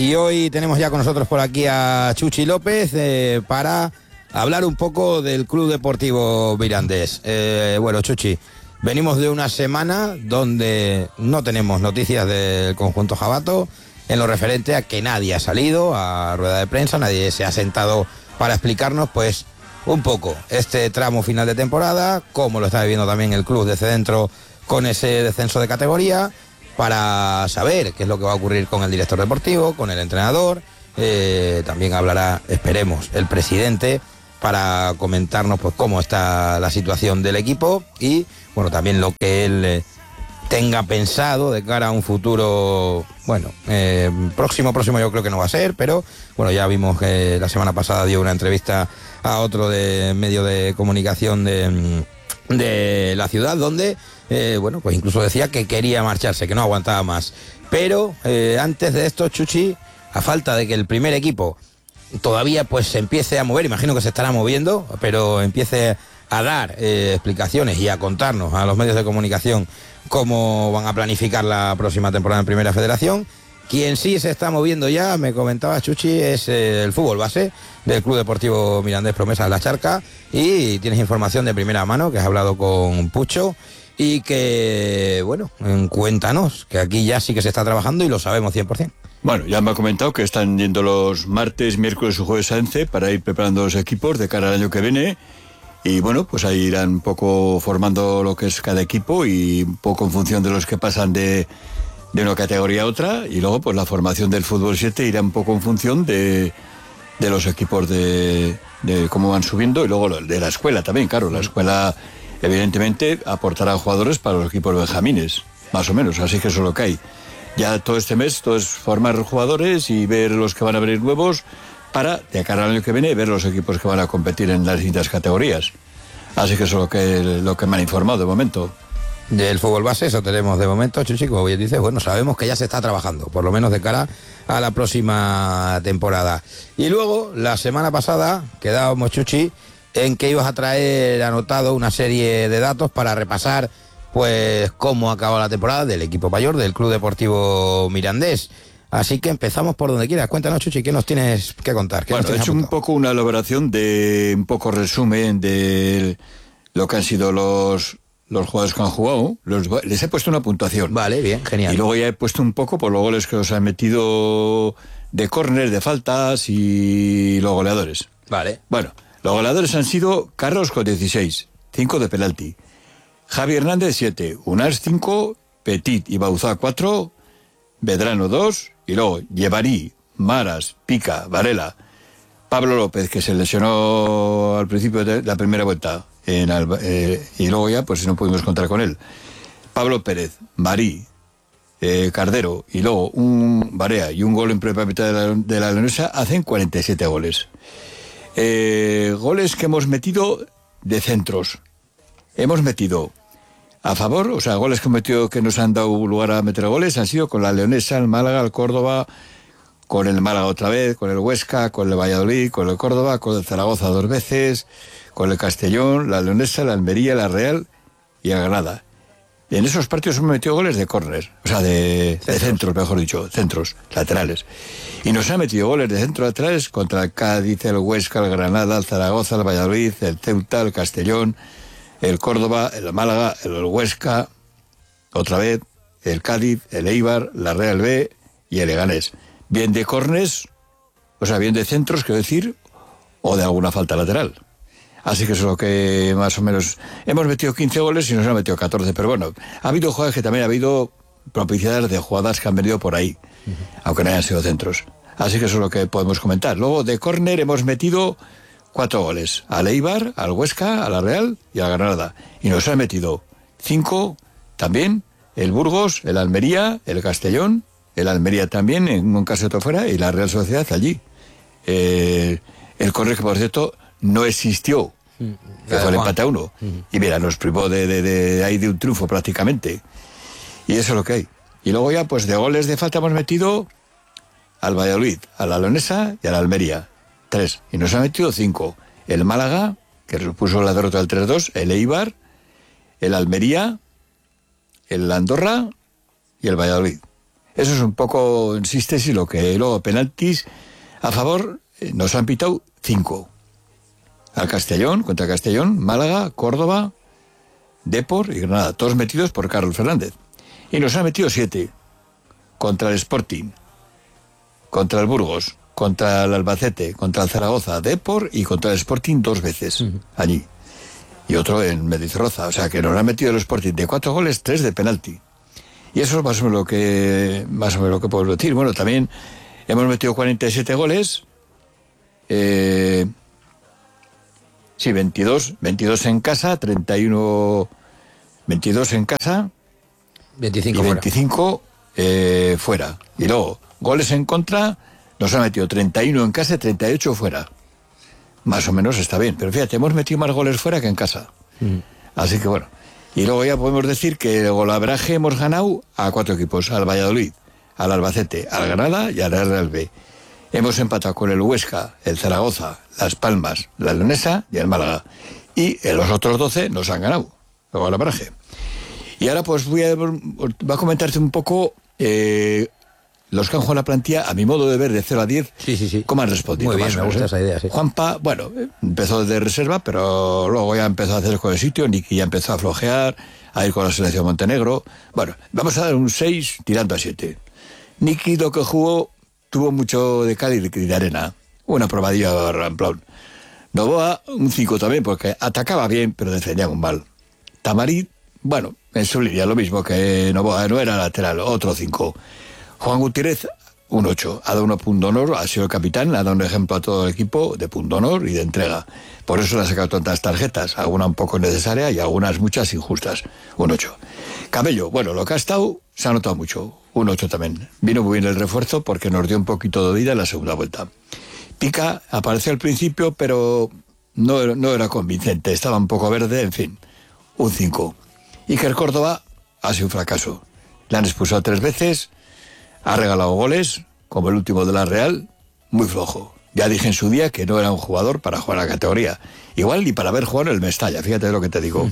y hoy tenemos ya con nosotros por aquí a Chuchi López para hablar un poco del Club Deportivo Mirandés. Bueno, Chuchi, venimos de una semana donde no tenemos noticias del conjunto jabato en lo referente a que nadie ha salido a rueda de prensa, nadie se ha sentado para explicarnos pues un poco este tramo final de temporada, cómo lo está viviendo también el club desde dentro con ese descenso de categoría, para saber qué es lo que va a ocurrir con el director deportivo, con el entrenador. También hablará, esperemos, el presidente para comentarnos pues cómo está la situación del equipo y bueno, también lo que él tenga pensado de cara a un futuro, bueno, próximo yo creo que no va a ser, pero bueno, ya vimos que la semana pasada dio una entrevista a otro de medio de comunicación de la ciudad, donde bueno, pues incluso decía que quería marcharse, que no aguantaba más. Pero antes de esto, Chuchi, a falta de que el primer equipo todavía pues se empiece a mover, imagino que se estará moviendo, pero empiece a dar explicaciones y a contarnos a los medios de comunicación cómo van a planificar la próxima temporada en Primera Federación. Quien sí se está moviendo ya, me comentaba Chuchi, es el fútbol base del Club Deportivo Mirandés Promesas La Charca, y tienes información de primera mano que has hablado con Pucho y que, bueno, cuéntanos, que aquí ya sí que se está trabajando y lo sabemos 100%. Bueno, ya me ha comentado que están yendo los martes, miércoles y jueves a ENCE para ir preparando los equipos de cara al año que viene. Y bueno, pues ahí irán un poco formando lo que es cada equipo y un poco en función de los que pasan de una categoría a otra. Y luego pues la formación del fútbol 7 irá un poco en función de los equipos de cómo van subiendo. Y luego de la escuela también, claro. La escuela evidentemente aportará jugadores para los equipos benjamines, más o menos. Así que eso es lo que hay. Ya todo este mes, todo es formar jugadores y ver los que van a venir nuevos para, de cara al año que viene, ver los equipos que van a competir en las distintas categorías. Así que eso es lo que me han informado de momento. Del fútbol base, eso tenemos de momento, Chuchi, como bien dices, bueno, sabemos que ya se está trabajando, por lo menos de cara a la próxima temporada. Y luego, la semana pasada, quedábamos, Chuchi, en que ibas a traer anotado una serie de datos para repasar pues cómo acaba la temporada del equipo mayor del Club Deportivo Mirandés. Así que empezamos por donde quieras. Cuéntanos, Chuchi, ¿qué nos tienes que contar? Bueno, he hecho un poco una elaboración de un poco resumen de lo que han sido los jugadores que han jugado. Les he puesto una puntuación. Vale, bien, genial. Y luego ya he puesto un poco por los goles que os han metido de córner, de faltas y los goleadores. Vale. Bueno, los goleadores han sido Carlos con 16, 5 de penalti. Javi Hernández 7, Unas 5, Petit y Bauzá 4, Medrano 2, y luego Llevarí, Maras, Pica, Varela, Pablo López, que se lesionó al principio de la primera vuelta, y luego ya pues no pudimos contar con él. Pablo Pérez, Marí, Cardero, y luego un Barea y un gol en propia mitad de la Leonesa, hacen 47 goles. Goles que hemos metido de centros. Hemos metido a favor, o sea, goles que nos han dado lugar a meter goles han sido con la Leonesa, el Málaga, el Córdoba, con el Málaga otra vez, con el Huesca, con el Valladolid, con el Córdoba, con el Zaragoza 2 veces, con el Castellón, la Leonesa, la Almería, la Real y el Granada. Y en esos partidos hemos metido goles de córner, o sea, de centros, mejor dicho, centros laterales. Y nos han metido goles de centros laterales contra el Cádiz, el Huesca, el Granada, el Zaragoza, el Valladolid, el Ceuta, el Castellón, el Córdoba, el Málaga, el Huesca, otra vez, el Cádiz, el Eibar, la Real B y el Leganés. Bien de córners, o sea, bien de centros, quiero decir, o de alguna falta lateral. Así que eso es lo que más o menos... Hemos metido 15 goles y nos han metido 14, pero bueno, ha habido jugadas que también ha habido propicidades de jugadas que han venido por ahí, aunque no hayan sido centros. Así que eso es lo que podemos comentar. Luego, de córner hemos metido 4 goles, al Eibar, al Huesca, a la Real y a la Granada. Y nos han metido 5 también, el Burgos, el Almería, el Castellón, el Almería también, en un caso de fuera, y la Real Sociedad allí. El córner que, por cierto, no existió, que fue el empate a 1. Y mira, nos privó de ahí de un triunfo prácticamente. Y eso es lo que hay. Y luego ya, pues de goles de falta hemos metido al Valladolid, a la Leonesa y a la Almería. 3. Y nos ha metido 5. El Málaga, que puso la derrota del 3-2, el Eibar, el Almería, el Andorra y el Valladolid. Eso es un poco, en síntesis, lo que luego penaltis a favor nos han pitado 5. Al Castellón, contra Castellón, Málaga, Córdoba, Depor y Granada, todos metidos por Carlos Fernández. Y nos han metido 7 contra el Sporting, contra el Burgos, contra el Albacete, contra el Zaragoza, Depor y contra el Sporting 2 veces allí. Y otro en Mendizorroza. O sea que nos han metido el Sporting de 4 goles, 3 de penalti. Y eso es más o menos lo que podemos decir. Bueno, también hemos metido 47 goles. Sí, 22 en casa, 31, 22 en casa 25 y 25 fuera. Y luego, goles en contra, nos ha metido 31 en casa y 38 fuera. Más o menos está bien, pero fíjate, hemos metido más goles fuera que en casa. Así que bueno. Y luego ya podemos decir que el golaveraje hemos ganado a 4 equipos, al Valladolid, al Albacete, al Granada y al Real B. Hemos empatado con el Huesca, el Zaragoza, Las Palmas, la Leonesa y el Málaga. Y en los otros 12 nos han ganado el golaveraje. Y ahora pues voy a comentarte un poco los que han jugado la plantilla, a mi modo de ver, de 0 a 10, sí. cómo han respondido. Muy bien, me gusta esa idea, sí. Juanpa, bueno, empezó de reserva, pero luego ya empezó a hacer con el sitio. Niki ya empezó a flojear, a ir con la selección Montenegro. Bueno, vamos a dar un 6 tirando a 7. Niki, lo que jugó, tuvo mucho de cal y de arena. Una probadilla a ramplón. Novoa, un 5 también, porque atacaba bien, pero defendía muy mal. Tamarit, bueno, en su línea lo mismo que Novoa, no era lateral, otro 5. Juan Gutiérrez, un 8. Ha dado un punto honor, ha sido el capitán, ha dado un ejemplo a todo el equipo de punto honor y de entrega. Por eso le ha sacado tantas tarjetas, algunas un poco necesarias y algunas muchas injustas. Un 8. Cabello, bueno, lo que ha estado se ha notado mucho. Un 8 también. Vino muy bien el refuerzo porque nos dio un poquito de vida en la segunda vuelta. Pica apareció al principio, pero no era convincente, estaba un poco verde, en fin. Un 5. Iker Córdoba ha sido un fracaso. Le han expulsado 3 veces. Ha regalado goles, como el último de la Real, muy flojo. Ya dije en su día que no era un jugador para jugar a la categoría. Igual ni para haber jugado en el Mestalla, fíjate lo que te digo.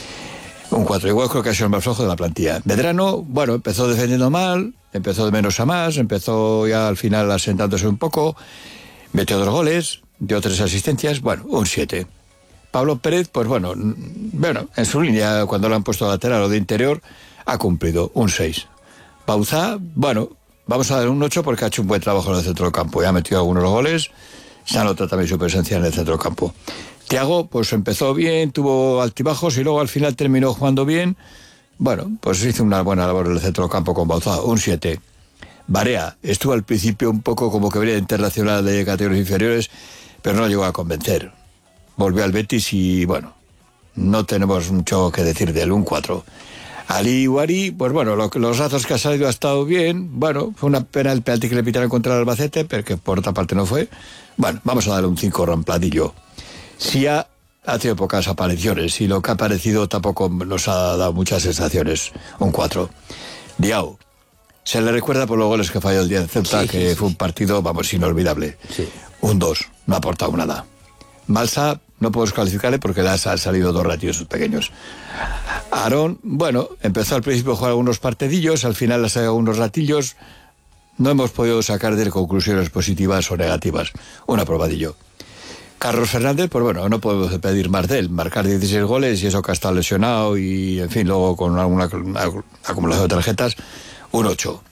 Un 4, igual creo que ha sido el más flojo de la plantilla. Medrano, bueno, empezó defendiendo mal, empezó de menos a más, empezó ya al final asentándose un poco, metió 2 goles, dio 3 asistencias, bueno, un 7. Pablo Pérez, pues bueno, en su línea, cuando lo han puesto lateral o de interior, ha cumplido, un 6. Bauzá, bueno, vamos a dar un 8 porque ha hecho un buen trabajo en el centro del campo. Ya ha metido algunos goles, se ha notado también su presencia en el centro del campo. Thiago, pues empezó bien, tuvo altibajos y luego al final terminó jugando bien. Bueno, pues hizo una buena labor en el centro del campo con Bauzá, un 7. Barea, estuvo al principio un poco como que venía internacional de categorías inferiores, pero no llegó a convencer. Volvió al Betis y, bueno, no tenemos mucho que decir de él, un 4. Ali Wari, pues bueno, los ratos que ha salido ha estado bien. Bueno, fue una pena el penalti que le pitaron contra el Albacete, pero que por otra parte no fue. Bueno, vamos a darle un 5 rampladillo. Sia ha tenido pocas apariciones y lo que ha aparecido tampoco nos ha dado muchas sensaciones. Un 4. Diao, se le recuerda por los goles que falló el día de Ceuta, que fue un partido, vamos, inolvidable. Sí. Un 2, no ha aportado nada. Balsa, no podemos calificarle porque le han salido 2 ratios pequeños. Aarón, bueno, empezó al principio a jugar algunos partidillos, al final le ha sacado unos ratillos. No hemos podido sacar de él conclusiones positivas o negativas. Un aprobadillo. Carlos Fernández, pues bueno, no podemos pedir más de él. Marcar 16 goles y eso que ha estado lesionado y, en fin, luego con alguna acumulación de tarjetas, un 8.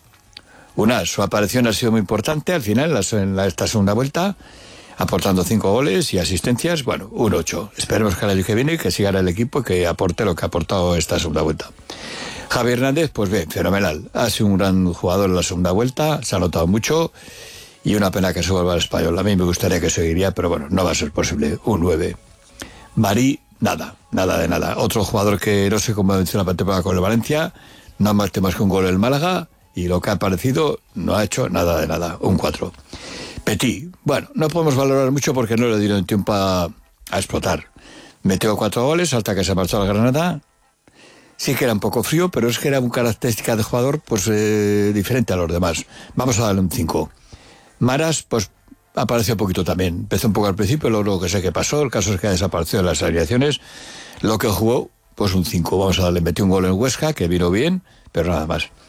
Su aparición ha sido muy importante al final, en esta segunda vuelta, aportando 5 goles y asistencias, bueno, un 8. Esperemos que el año que viene que siga en el equipo y que aporte lo que ha aportado esta segunda vuelta. Javi Hernández, pues bien, fenomenal. Ha sido un gran jugador en la segunda vuelta, se ha notado mucho y una pena que se vuelva al Español. A mí me gustaría que seguiría, pero bueno, no va a ser posible. Un 9. Marí, nada de nada. Otro jugador que no sé cómo ha hecho la temporada con el Valencia, no más que un gol en el Málaga y lo que ha aparecido no ha hecho nada de nada. Un 4. Petit, bueno, no podemos valorar mucho porque no le dieron tiempo a explotar. Metió 4 goles hasta que se marchó al Granada. Sí que era un poco frío, pero es que era una característica de jugador pues diferente a los demás. Vamos a darle un 5. Maras, pues apareció un poquito también. Empezó un poco al principio, luego que sé qué pasó. El caso es que ha desaparecido en las alineaciones. Lo que jugó, pues un 5. Vamos a darle, metió un gol en Huesca, que vino bien, pero nada más.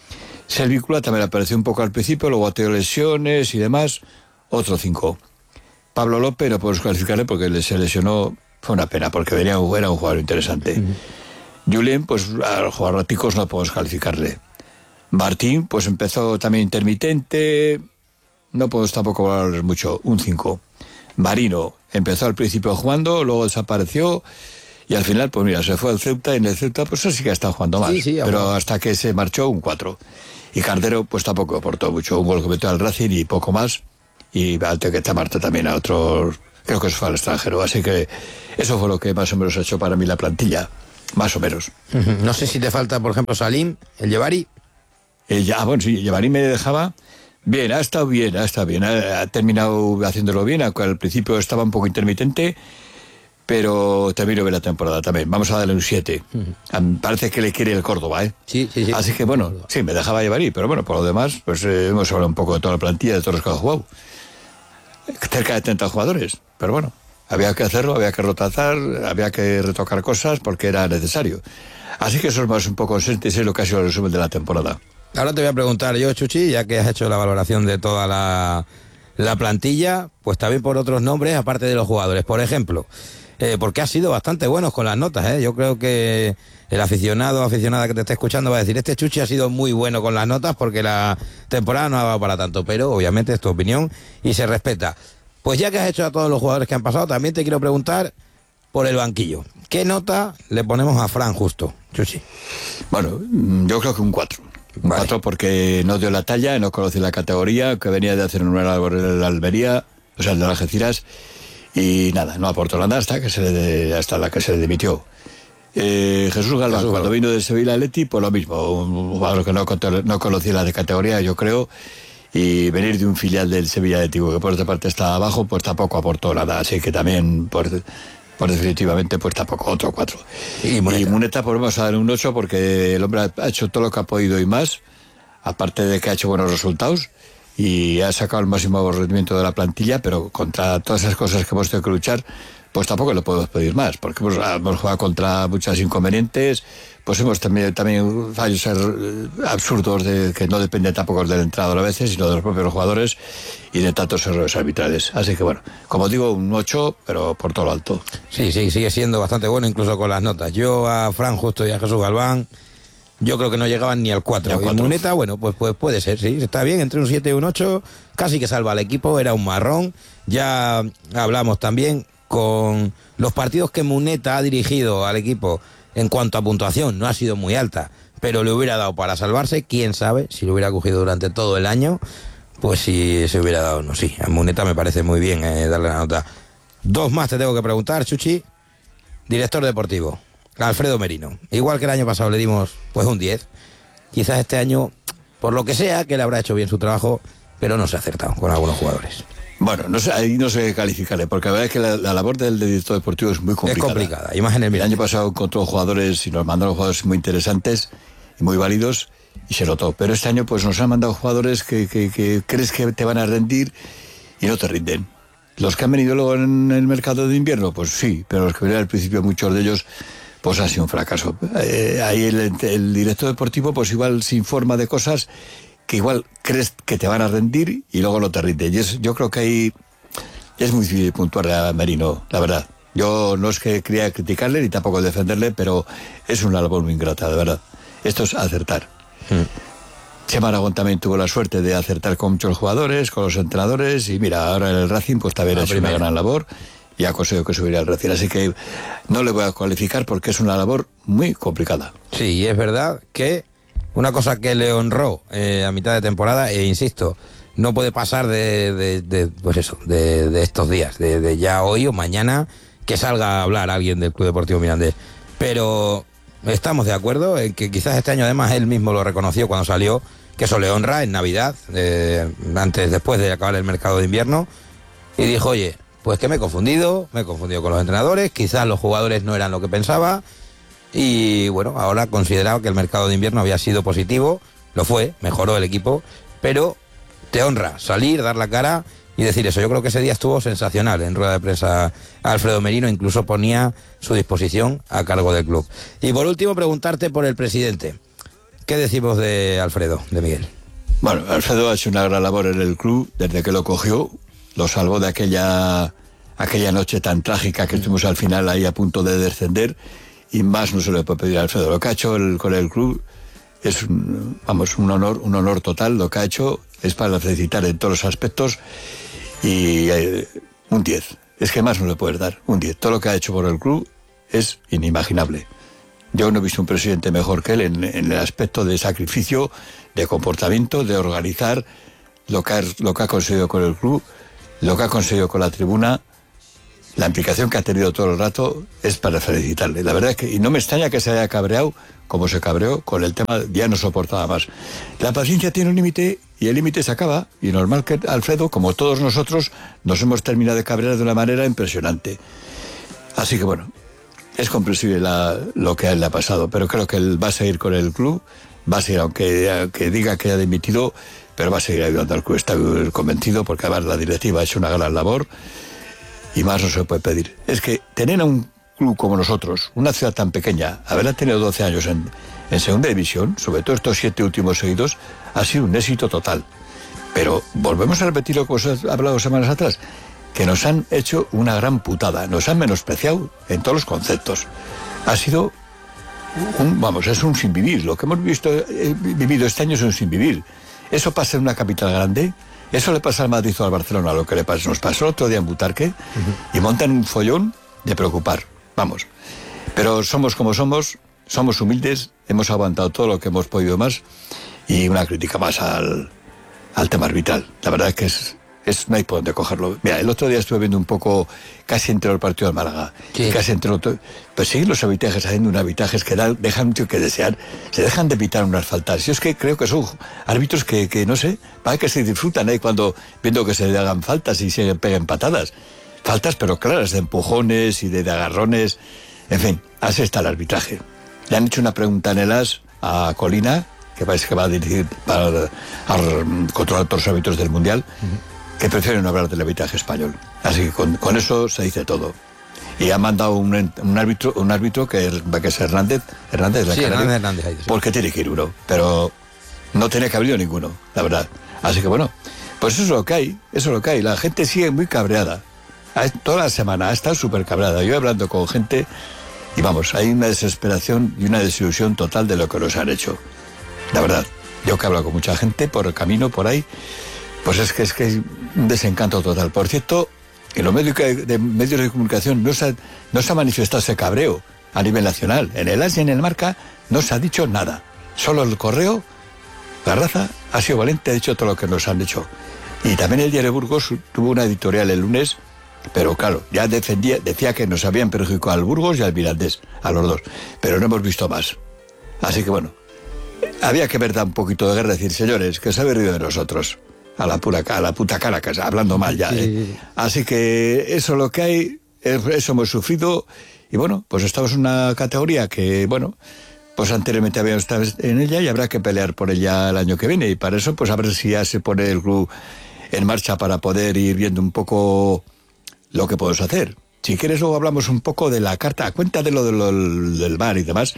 Servícula también apareció un poco al principio, luego ha tenido lesiones y demás, otro 5. Pablo López no podemos calificarle porque se lesionó, fue una pena, porque era un jugador interesante. Julien, pues a los jugadores raticos no podemos calificarle. Martín, pues empezó también intermitente, no podemos tampoco valorarles mucho, un 5. Marino, empezó al principio jugando, luego desapareció, y al final, pues mira, se fue al Ceuta, y en el Ceuta, pues sí que ha estado jugando más, pero hasta que se marchó, un 4. Y Cardero, pues tampoco aportó mucho, un gol que metió al Racing y poco más, y Alto que Marta también a otros, creo que se fue al extranjero, así que eso fue lo que más o menos ha hecho para mí la plantilla, más o menos. No sé si te falta, por ejemplo, Salim, el Yevari. Bueno, sí, Yevari me dejaba bien, ha estado bien, ha terminado haciéndolo bien, aunque al principio estaba un poco intermitente, pero terminó bien la temporada también. Vamos a darle un 7. Parece que le quiere el Córdoba, ¿eh? Sí. Así que bueno, sí, me dejaba Yevari, pero bueno, por lo demás, pues hemos hablado un poco de toda la plantilla, de todos los que han jugado. Cerca de 30 jugadores, pero bueno, había que hacerlo, había que rotar, había que retocar cosas porque era necesario. Así que eso es más un poco lo que ha sido el resumen de la temporada. Ahora te voy a preguntar yo, Chuchi, ya que has hecho la valoración de toda la plantilla, pues también por otros nombres, aparte de los jugadores. Por ejemplo, porque has sido bastante buenos con las notas, ¿eh? Yo creo que el aficionado o aficionada que te esté escuchando va a decir, este Chuchi ha sido muy bueno con las notas porque la temporada no ha dado para tanto, pero obviamente es tu opinión y se respeta. Pues ya que has hecho a todos los jugadores que han pasado, también te quiero preguntar por el banquillo. ¿Qué nota le ponemos a Fran Justo, Chuchi? Bueno, yo creo que un 4. Un 4 porque no dio la talla, no conoce la categoría, que venía de hacer una labor en la Almería, o sea, el de las Algeciras, y nada, no aportó nada hasta la que se le dimitió. Jesús Galván, cuando vino de Sevilla Athletic, pues lo mismo, un jugador que no conocía la de categoría, yo creo, y venir de un filial del Sevilla Athletic, que por otra parte estaba abajo, pues tampoco aportó nada, así que también, por definitivamente, pues tampoco, otro 4. Y Muneta, pues vamos a dar un 8 porque el hombre ha hecho todo lo que ha podido y más, aparte de que ha hecho buenos resultados y ha sacado el máximo rendimiento de la plantilla, pero contra todas esas cosas que hemos tenido que luchar, pues tampoco le podemos pedir más, porque hemos jugado contra muchos inconvenientes, pues hemos también fallos absurdos que no dependen tampoco del entrenador a veces, sino de los propios jugadores y de tantos errores arbitrales. Así que bueno, como digo, un 8, pero por todo lo alto. Sí, sigue siendo bastante bueno incluso con las notas. Yo a Fran Justo y a Jesús Galván, yo creo que no llegaban ni al 4. Y Muneta, bueno, pues puede ser, sí, está bien, entre un 7 y un 8, casi que salva al equipo, era un marrón. Ya hablamos también con los partidos que Muneta ha dirigido al equipo en cuanto a puntuación, no ha sido muy alta, pero le hubiera dado para salvarse, quién sabe, si lo hubiera cogido durante todo el año, pues si se hubiera dado, no, sí, a Muneta me parece muy bien darle la nota. 2 más te tengo que preguntar, Chuchi. Director deportivo, Alfredo Merino. Igual que el año pasado le dimos pues un 10, quizás este año, por lo que sea, que él habrá hecho bien su trabajo, pero no se ha acertado con algunos jugadores. Bueno, ahí no sé calificarle, porque la verdad es que la labor del director deportivo es muy complicada. Es complicada, y más en el año pasado encontró jugadores y nos mandaron jugadores muy interesantes y muy válidos y se notó. Pero este año pues nos han mandado jugadores que crees que te van a rendir y no te rinden. Los que han venido luego en el mercado de invierno, pues sí, pero los que venían al principio, muchos de ellos, pues han sido un fracaso. Ahí el director deportivo pues igual se informa de cosas que igual crees que te van a rendir y luego no te rinden. Yo creo que ahí es muy difícil puntuar a Merino, la verdad. Yo no es que quería criticarle ni tampoco defenderle, pero es una labor muy ingrata, de verdad. Esto es acertar. Chema Aragón también tuvo la suerte de acertar con muchos jugadores, con los entrenadores, y mira, ahora en el Racing pues también ha hecho una gran labor y ha conseguido que subiera al Racing. Así que no le voy a cualificar porque es una labor muy complicada. Sí, y es verdad que una cosa que le honró a mitad de temporada, e insisto, no puede pasar de estos días, de ya hoy o mañana, que salga a hablar alguien del Club Deportivo Mirandés. Pero estamos de acuerdo en que quizás este año además él mismo lo reconoció cuando salió, que eso le honra en Navidad, después de acabar el mercado de invierno, y dijo, oye, pues que me he confundido con los entrenadores, quizás los jugadores no eran lo que pensaba, y bueno, ahora consideraba que el mercado de invierno había sido positivo, lo fue, mejoró el equipo, pero te honra salir, dar la cara y decir eso. Yo creo que ese día estuvo sensacional en rueda de prensa Alfredo Merino, incluso ponía su disposición a cargo del club. Y por último, preguntarte por el presidente. ¿qué decimos de Alfredo, de Miguel? Bueno, Alfredo ha hecho una gran labor en el club desde que lo cogió, lo salvó de aquella noche tan trágica que estuvimos al final ahí a punto de descender, y más no se le puede pedir a Alfredo. Lo que ha hecho con el club es un honor total. Lo que ha hecho es para felicitar en todos los aspectos, y un 10. Es que más no le puedes dar, un 10. Todo lo que ha hecho por el club es inimaginable. Yo no he visto un presidente mejor que él en el aspecto de sacrificio, de comportamiento, de organizar lo que ha conseguido con el club, lo que ha conseguido con la tribuna. La implicación que ha tenido todo el rato es para felicitarle. La verdad es que, y no me extraña que se haya cabreado como se cabreó con el tema, ya no soportaba más. La paciencia tiene un límite y el límite se acaba, y normal que Alfredo, como todos nosotros, nos hemos terminado de cabrear de una manera impresionante. Así que bueno, es comprensible lo que a él le ha pasado, pero creo que él va a seguir con el club, va a seguir, aunque diga que ha dimitido, pero va a seguir ayudando al club, está convencido, porque además la directiva ha hecho una gran labor, y más no se puede pedir. Es que tener a un club como nosotros, una ciudad tan pequeña, haberla tenido 12 años en segunda división, sobre todo estos 7 últimos seguidos, ha sido un éxito total. Pero volvemos a repetir lo que os he hablado semanas atrás, que nos han hecho una gran putada, nos han menospreciado en todos los conceptos. Ha sido es un sinvivir. Lo que hemos vivido este año es un sinvivir. Eso pasa en una capital grande, eso le pasa al Madrid o al Barcelona, lo que nos pasó el otro día en Butarque, y montan un follón de preocupar. Vamos. Pero somos como somos humildes, hemos aguantado todo lo que hemos podido más, y una crítica más al tema arbitral. La verdad es que no hay por dónde cogerlo. Mira, el otro día estuve viendo un poco, casi entero el partido del Málaga. Sí. Y casi entero, pues seguir los arbitrajes, haciendo unos arbitrajes que dejan mucho que desear, se dejan de evitar unas faltas. Yo es que creo que son árbitros que no sé, parece que se disfrutan cuando viendo que se le hagan faltas y se peguen patadas. Faltas pero claras, de empujones y de agarrones. En fin, así está el arbitraje. Le han hecho una pregunta en el AS a Colina, que parece que va a dirigir para controlar todos los árbitros del Mundial, que prefieren hablar del arbitraje español. Así que con eso se dice todo. Y ha mandado un árbitro que es Hernández, sí, Hernández, porque tiene que ir uno, pero no tiene que haber ninguno, la verdad. Así que bueno, pues eso es lo que hay, La gente sigue muy cabreada. Toda la semana ha estado súper cabreada. Yo hablando con gente, y vamos, hay una desesperación y una desilusión total de lo que nos han hecho. La verdad, yo que hablo con mucha gente por el camino, por ahí, pues es que es un desencanto total. Por cierto, en los medios de comunicación no se ha manifestado ese cabreo a nivel nacional. En el AS y en el Marca no se ha dicho nada. Solo el Correo, la Raza, ha sido valiente, ha dicho todo lo que nos han hecho. Y también el diario Burgos tuvo una editorial el lunes, pero claro, ya decía que nos habían perjudicado al Burgos y al Mirandés, a los dos. Pero no hemos visto más. Así que bueno, había que ver un poquito de guerra, decir, señores, que se ha reído de nosotros. A la puta cara, hablando mal ya. Sí. Así que eso es lo que hay, eso hemos sufrido, y bueno, pues estamos en una categoría que, bueno, pues anteriormente habíamos estado en ella y habrá que pelear por ella el año que viene, y para eso, pues a ver si ya se pone el club en marcha para poder ir viendo un poco lo que podemos hacer. Si quieres, luego hablamos un poco de la carta, a cuenta de lo del VAR y demás.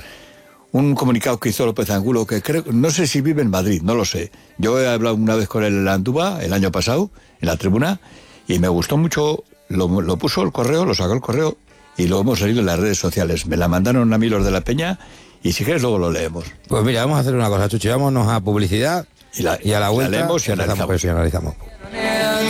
Un comunicado que hizo López Angulo, que creo, no sé si vive en Madrid, no lo sé. Yo he hablado una vez con él en Andúba, el año pasado, en la tribuna, y me gustó mucho, lo puso el correo, lo sacó el correo, y lo hemos leído en las redes sociales. Me la mandaron a mí los de la Peña, y si quieres luego lo leemos. Pues mira, vamos a hacer una cosa, Chuchi, vámonos a publicidad, y a la vuelta la leemos y analizamos.